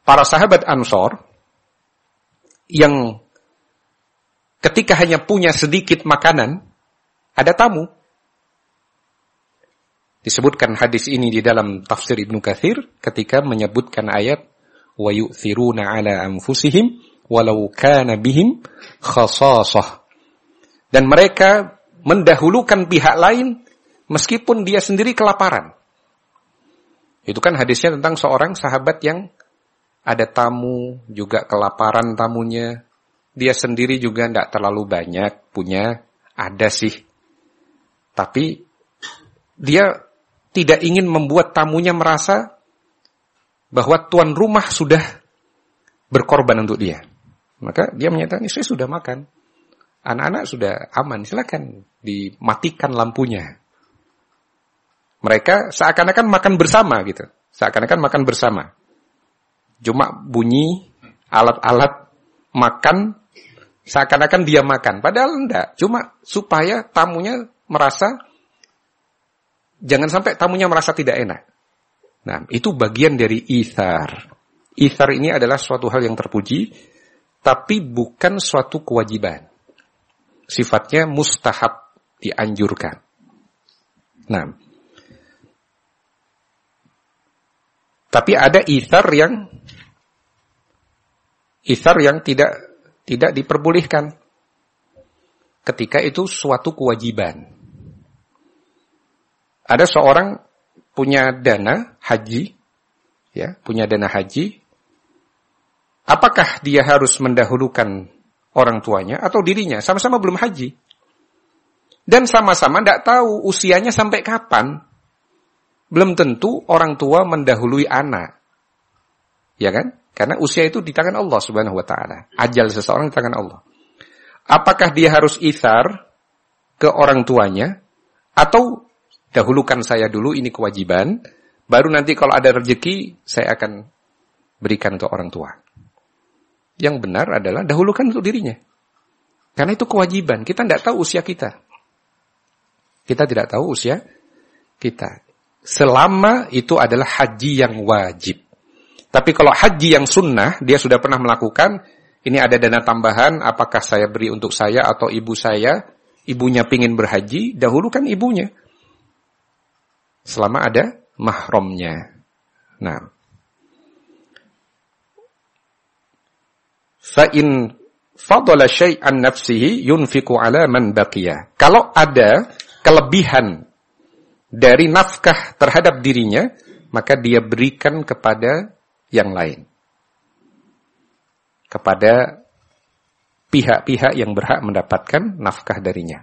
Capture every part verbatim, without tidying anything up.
para sahabat Ansor yang ketika hanya punya sedikit makanan, ada tamu. Disebutkan hadis ini di dalam tafsir Ibnu Katsir ketika menyebutkan ayat wa yu'thiruna ala anfusihim walau kana bihim khasasah. Dan mereka mendahulukan pihak lain meskipun dia sendiri kelaparan. Itu kan hadisnya tentang seorang sahabat yang ada tamu, juga kelaparan tamunya. Dia sendiri juga tidak terlalu banyak punya, ada sih. Tapi dia tidak ingin membuat tamunya merasa bahwa tuan rumah sudah berkorban untuk dia. Maka dia menyatakan, saya sudah makan. Anak-anak sudah aman, silakan dimatikan lampunya. Mereka seakan-akan makan bersama gitu. Seakan-akan makan bersama. Cuma bunyi alat-alat makan, seakan-akan dia makan. Padahal enggak. Cuma supaya tamunya merasa, jangan sampai tamunya merasa tidak enak. Nah, itu bagian dari ithar. Ithar ini adalah suatu hal yang terpuji, tapi bukan suatu kewajiban. Sifatnya mustahab, dianjurkan. Nah, tapi ada ithar yang ithar yang tidak tidak diperbolehkan ketika itu suatu kewajiban. Ada seorang punya dana haji, ya, punya dana haji. Apakah dia harus mendahulukan orang tuanya atau dirinya? Sama-sama belum haji. Dan sama-sama tidak tahu usianya sampai kapan. Belum tentu orang tua mendahului anak. Ya kan? Karena usia itu di tangan Allah Subhanahu wa taala. Ajal seseorang di tangan Allah. Apakah dia harus ithar ke orang tuanya atau dahulukan saya dulu, ini kewajiban, baru nanti kalau ada rezeki saya akan berikan untuk orang tua. Yang benar adalah dahulukan untuk dirinya. Karena itu kewajiban. Kita tidak tahu usia kita. Kita tidak tahu usia kita. Selama itu adalah haji yang wajib. Tapi kalau haji yang sunnah, dia sudah pernah melakukan, ini ada dana tambahan, apakah saya beri untuk saya atau ibu saya, ibunya pingin berhaji, dahulukan ibunya. Selama ada mahramnya. Nah, fa in fadala syai'an nafsihi yunfiqu ala man baqiya. Kalau ada kelebihan dari nafkah terhadap dirinya, maka dia berikan kepada yang lain. Kepada pihak-pihak yang berhak mendapatkan nafkah darinya.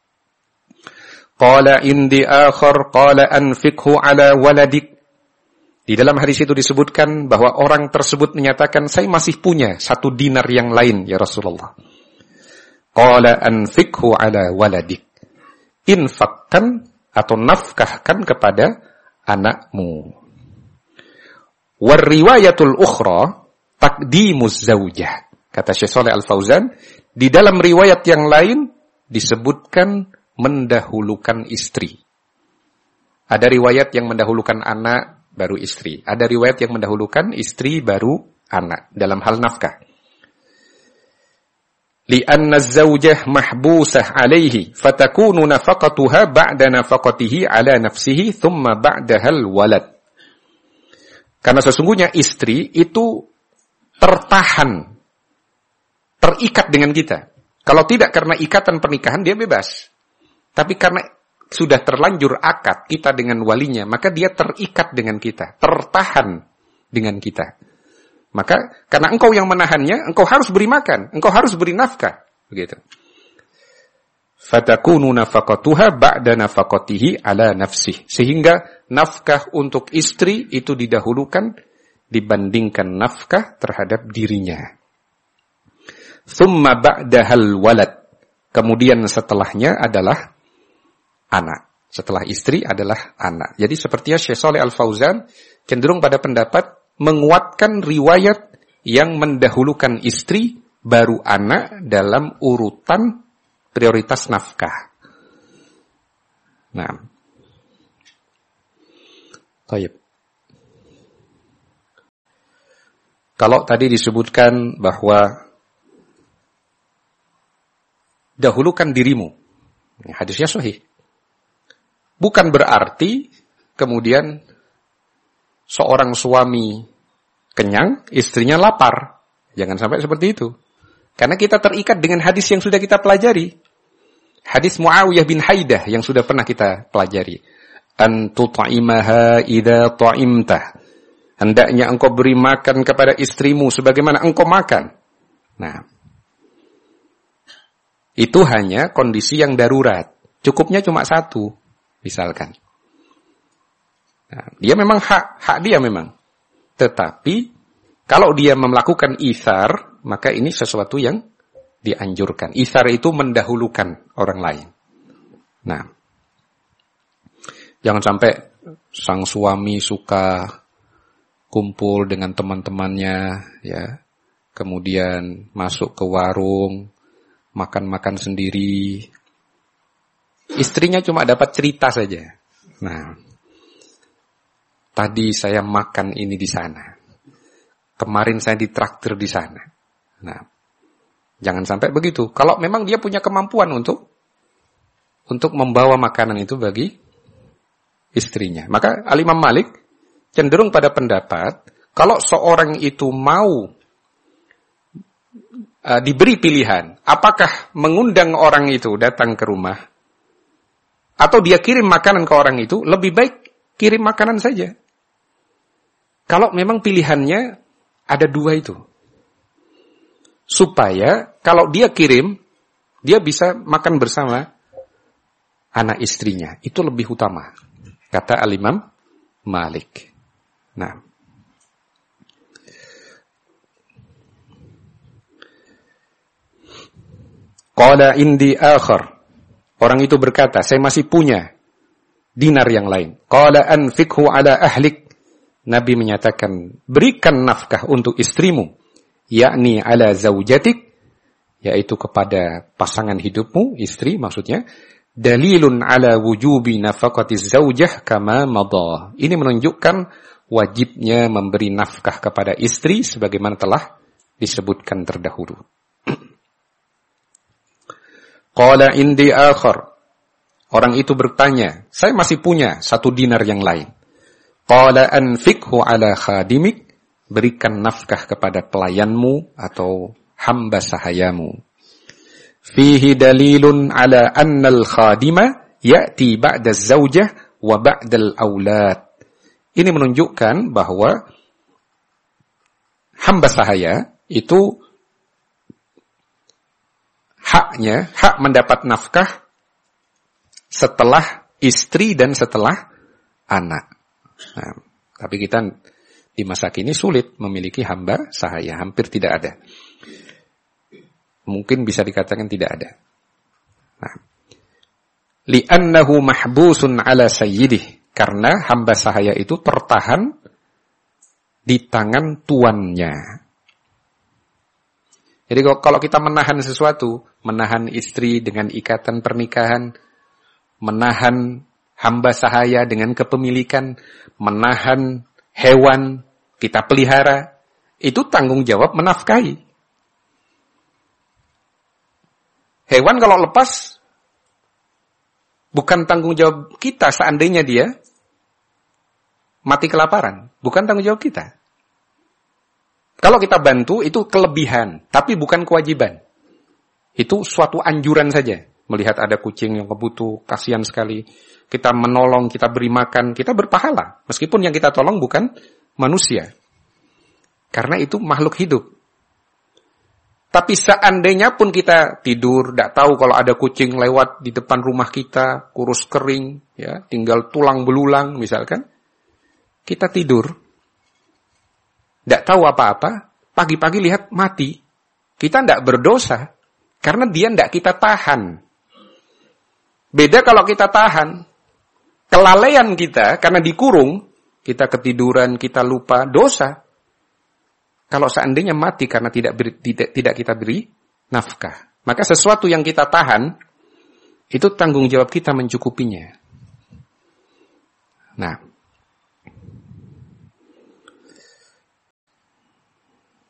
Qala indi akhar qala anfiqhu ala waladik. Di dalam hadis itu disebutkan bahwa orang tersebut menyatakan, saya masih punya satu dinar yang lain ya Rasulullah. Qala anfiqhu ala waladik. Infakkan atau nafkahkan kepada anakmu. Warriwayatul ukhra taqdimuz zaujah. Kata Syekh Shalih Al-Fauzan, di dalam riwayat yang lain disebutkan mendahulukan istri. Ada riwayat yang mendahulukan anak baru istri. Ada riwayat yang mendahulukan istri baru anak dalam hal nafkah. Li'anna az-zawjah mahbusah alaihi fatakunu nafaqatuha ba'da nafaqatihi ala nafsihi thumma ba'dahal walad. Karena sesungguhnya istri itu tertahan, terikat dengan kita. Kalau tidak karena ikatan pernikahan, dia bebas. Tapi karena sudah terlanjur akad kita dengan walinya, maka dia terikat dengan kita, tertahan dengan kita. Maka karena engkau yang menahannya, engkau harus beri makan, engkau harus beri nafkah, begitu. Fatakunu nafaqatuha ba'da nafaqatihi ala nafsih. Sehingga nafkah untuk istri itu didahulukan dibandingkan nafkah terhadap dirinya. Thumma ba'dahal walad. Kemudian setelahnya adalah anak. Setelah istri adalah anak. Jadi sepertinya Syekh Shalih Al-Fauzan cenderung pada pendapat menguatkan riwayat yang mendahulukan istri baru anak dalam urutan prioritas nafkah. Nah. Baik. Kalau tadi disebutkan bahwa dahulukan dirimu, hadisnya sahih. Bukan berarti kemudian seorang suami kenyang, istrinya lapar. Jangan sampai seperti itu. Karena kita terikat dengan hadis yang sudah kita pelajari. Hadis Muawiyah bin Haidah yang sudah pernah kita pelajari. An tut'imaha idza ta'imta. Hendaknya engkau beri makan kepada istrimu sebagaimana engkau makan. Nah, itu hanya kondisi yang darurat. Cukupnya cuma satu, misalkan. Nah, dia memang hak, hak dia memang. Tetapi, kalau dia melakukan ithar, maka ini sesuatu yang dianjurkan. Ithar itu mendahulukan orang lain. Nah, jangan sampai sang suami suka kumpul dengan teman-temannya, ya, kemudian masuk ke warung, makan-makan sendiri. Istrinya cuma dapat cerita saja. Nah, tadi saya makan ini di sana. Kemarin saya ditraktir di sana. Nah, jangan sampai begitu. Kalau memang dia punya kemampuan untuk untuk membawa makanan itu bagi istrinya. Maka Al-Imam Malik cenderung pada pendapat, kalau seorang itu mau uh, diberi pilihan, apakah mengundang orang itu datang ke rumah, atau dia kirim makanan ke orang itu, lebih baik kirim makanan saja. Kalau memang pilihannya ada dua itu. Supaya kalau dia kirim, dia bisa makan bersama anak istrinya. Itu lebih utama, kata Al-Imam Malik. Nah, qala indi akhar. Orang itu berkata, saya masih punya dinar yang lain. Qala anfikhu ala ahlik. Nabi menyatakan, berikan nafkah untuk istrimu, yakni ala zaujatik, yaitu kepada pasangan hidupmu, istri maksudnya. Dalilun ala wujubi nafaqati zaujah kama madha. Ini menunjukkan wajibnya memberi nafkah kepada istri sebagaimana telah disebutkan terdahulu. Qala indi akhar. Orang itu bertanya, saya masih punya satu dinar yang lain. Qala anfikhu ala khadimik. Berikan nafkah kepada pelayanmu atau hamba sahayamu. Fihi dalilun ala annal khadima ya'ti ba'da zaujah wa ba'dal aulad. Ini menunjukkan bahwa hamba sahaya itu haknya, hak mendapat nafkah setelah istri dan setelah anak. Nah, tapi kita di masa kini sulit memiliki hamba sahaya, hampir tidak ada. Mungkin bisa dikatakan tidak ada. Nah, li'annahu mahbusun ala sayyidih. Karena hamba sahaya itu tertahan di tangan tuannya. Jadi kalau kita menahan sesuatu, menahan istri dengan ikatan pernikahan, menahan hamba sahaya dengan kepemilikan, menahan hewan kita pelihara, itu tanggung jawab menafkahi. Hewan kalau lepas, bukan tanggung jawab kita seandainya dia mati kelaparan. Bukan tanggung jawab kita. Kalau kita bantu, itu kelebihan. Tapi bukan kewajiban. Itu suatu anjuran saja. Melihat ada kucing yang kebutuh, kasihan sekali. Kita menolong, kita beri makan, kita berpahala. Meskipun yang kita tolong bukan manusia. Karena itu makhluk hidup. Tapi seandainya pun kita tidur, tidak tahu kalau ada kucing lewat di depan rumah kita, kurus kering, ya, tinggal tulang belulang misalkan, kita tidur, tidak tahu apa-apa, pagi-pagi lihat mati, kita tidak berdosa, karena dia tidak kita tahan. Beda kalau kita tahan, kelalaian kita karena dikurung, kita ketiduran, kita lupa, dosa. Kalau seandainya mati karena tidak beri, tidak, tidak kita beri nafkah, maka sesuatu yang kita tahan, itu tanggung jawab kita mencukupinya. Nah,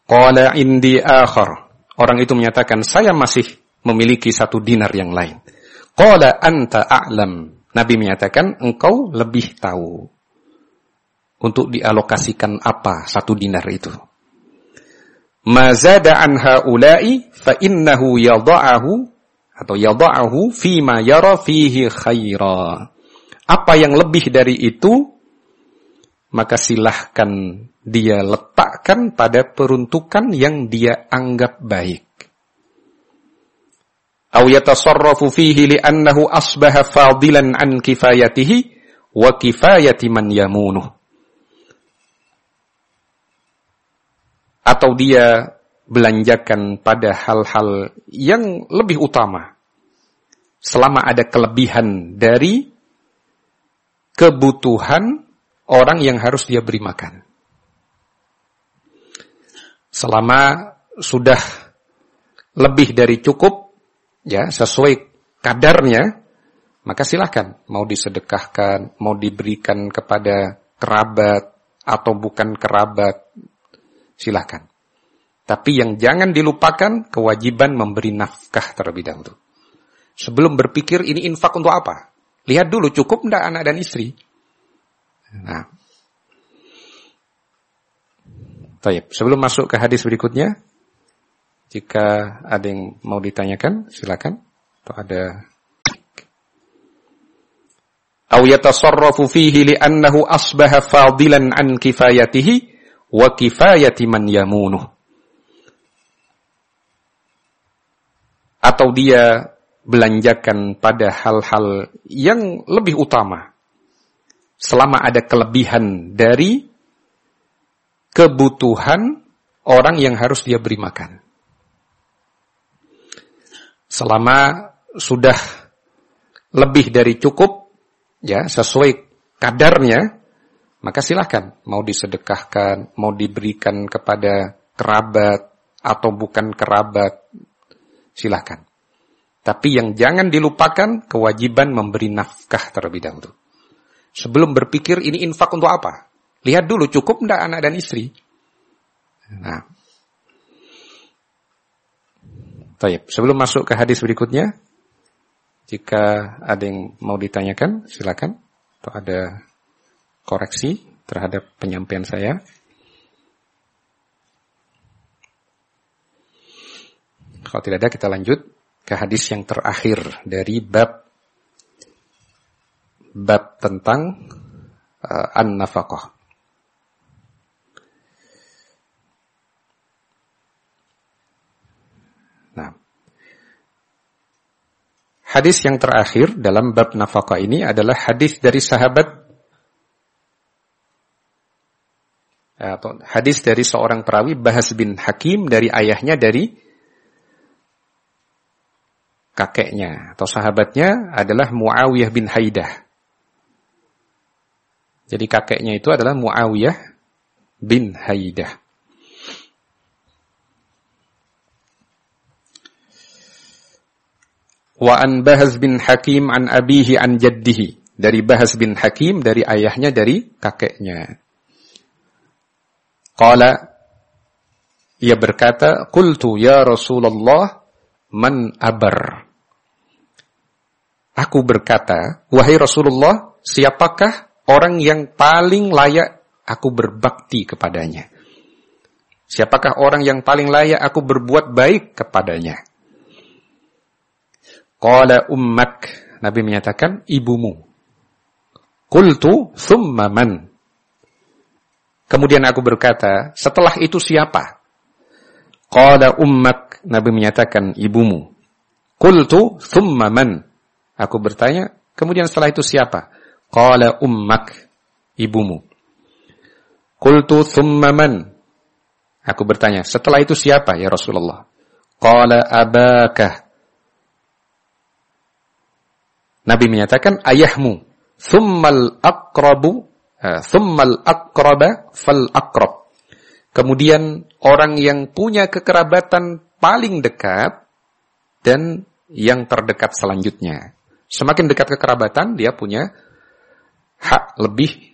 Qala indi akhar. Orang itu menyatakan, saya masih memiliki satu dinar yang lain. Qala anta a'lam. Nabi menyatakan, engkau lebih tahu. Untuk dialokasikan apa satu dinar itu. Ma zada an haula'i fa innahu yadha'ahu atau yadha'ahu fima yara fihi khaira. Apa yang lebih dari itu, maka silahkan dia letakkan pada peruntukan yang dia anggap baik. Aw yatasarrafu fihi li'annahu asbaha fadilan an kifayatihi wa kifayati man yamunuh. Atau dia belanjakan pada hal-hal yang lebih utama. Selama ada kelebihan dari kebutuhan orang yang harus dia beri makan. Selama sudah lebih dari cukup, ya sesuai kadarnya, maka silakan. Mau disedekahkan, mau diberikan kepada kerabat, atau bukan kerabat, silakan. Tapi yang jangan dilupakan, kewajiban memberi nafkah terlebih dahulu. Sebelum berpikir ini infak untuk apa? Lihat dulu cukup enggak anak dan istri. Nah, baik. Sebelum masuk ke hadis berikutnya, jika ada yang mau ditanyakan, silakan. Atau ada. Aw yatasarrafu fihi li'annahu asbaha fadilan an kifayatihi wa kifayati man yamunuh. Atau dia belanjakan pada hal-hal yang lebih utama. Selama ada kelebihan dari kebutuhan orang yang harus dia beri makan. Selama sudah lebih dari cukup, ya sesuai kadarnya, maka silakan. Mau disedekahkan, mau diberikan kepada kerabat, atau bukan kerabat, silakan. Tapi yang jangan dilupakan, kewajiban memberi nafkah terlebih dahulu. Sebelum berpikir ini infak untuk apa? Lihat dulu cukup enggak anak dan istri. Nah. Baik, sebelum masuk ke hadis berikutnya, jika ada yang mau ditanyakan, silakan. Atau ada koreksi terhadap penyampaian saya. Kalau tidak ada, kita lanjut ke hadis yang terakhir dari bab bab tentang uh, an-nafaqah. Nah, hadis yang terakhir dalam bab nafaqah ini adalah hadis dari sahabat atau hadis dari seorang perawi, Bahas bin Hakim, dari ayahnya, dari kakeknya atau sahabatnya adalah Muawiyah bin Haidah. Jadi kakeknya itu adalah Muawiyah bin Haidah. Wa an Bahas bin Hakim an abihi an jaddihi. Dari Bahas bin Hakim, dari ayahnya, dari kakeknya. Qala, ia berkata, qultu ya Rasulullah, man abar. Aku berkata, wahai Rasulullah, siapakah orang yang paling layak aku berbakti kepadanya? Siapakah orang yang paling layak aku berbuat baik kepadanya? Qala ummak. Nabi menyatakan, ibumu. Qultu thumma man. Kemudian aku berkata, setelah itu siapa? Qala ummak. Nabi menyatakan, ibumu. Qultu thumma man. Aku bertanya, kemudian setelah itu siapa? Qala ummak, ibumu. Qultu thumma man. Aku bertanya, setelah itu siapa ya Rasulullah? Qala abaka. Nabi menyatakan, ayahmu. Thummal aqrabu, thummal aqraba fal aqrab. Kemudian orang yang punya kekerabatan paling dekat dan yang terdekat selanjutnya. Semakin dekat kekerabatan, dia punya hak lebih